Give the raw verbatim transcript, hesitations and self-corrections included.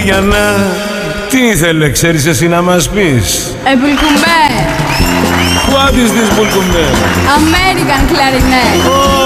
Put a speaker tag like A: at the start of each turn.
A: Γιάννα, τι ήθελε, ξέρεις εσύ να μας πεις?
B: Επουλκουμπέ.
A: What is this Bulkumbe?
B: American clarinet.
A: Oh,